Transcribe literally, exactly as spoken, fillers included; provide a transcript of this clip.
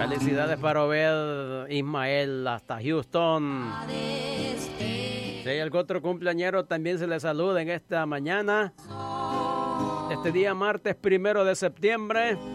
Felicidades para Obed Ismael hasta Houston. Si hay algún otro cumpleañero, también se le saluda en esta mañana. Este día martes primero de septiembre.